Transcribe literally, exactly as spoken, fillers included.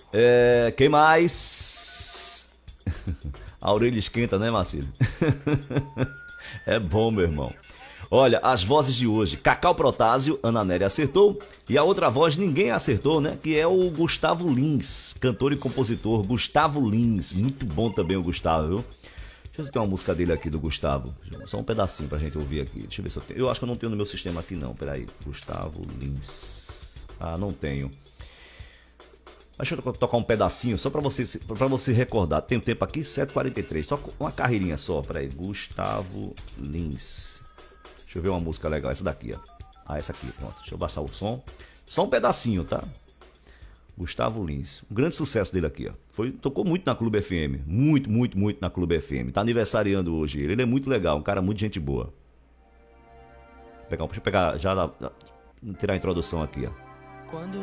É, quem mais? A orelha esquenta, né, Marcelo? É bom, meu irmão. Olha, as vozes de hoje. Cacau Protásio, Ana Néria acertou. E a outra voz ninguém acertou, né? Que é o Gustavo Lins, cantor e compositor. Gustavo Lins. Muito bom também o Gustavo, viu? Deixa eu ver se tem uma música dele aqui, do Gustavo. Só um pedacinho pra gente ouvir aqui. Deixa eu ver se eu tenho. Eu acho que eu não tenho no meu sistema aqui, não. Peraí. Gustavo Lins. Ah, não tenho. Deixa eu tocar um pedacinho só pra você, pra você recordar. Tem um tempo aqui, sete e quarenta e três. Só uma carreirinha só. Peraí. Gustavo Lins. Deixa eu ver uma música legal, essa daqui, ó. Ah, essa aqui, pronto. Deixa eu baixar o som. Só um pedacinho, tá? Gustavo Lins. Um grande sucesso dele aqui, ó. Foi, tocou muito na Clube F M. Muito, muito, muito na Clube F M. Tá aniversariando hoje ele. Ele é muito legal, um cara muito gente boa. Vou pegar, deixa eu pegar já, tirar a introdução aqui, ó. Quando